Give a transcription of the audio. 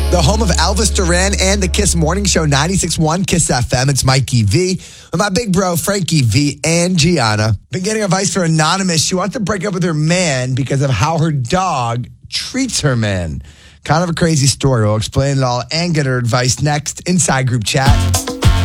The home of Elvis Duran and the Kiss Morning Show, 96.1 Kiss FM. It's Mikey V with my big bro, Frankie V and Gianna. Been getting advice for Anonymous. She wants to break up with her man because of how her dog treats her man. Kind of a crazy story. We'll explain it all and get her advice next inside group chat.